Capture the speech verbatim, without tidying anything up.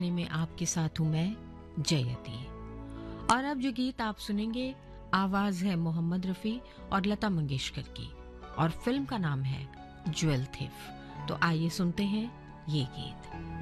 में आपके साथ हूं मैं जयती। और अब जो गीत आप सुनेंगे आवाज है मोहम्मद रफी और लता मंगेशकर की और फिल्म का नाम है ज्वेल थिफ। तो आइए सुनते हैं ये गीत।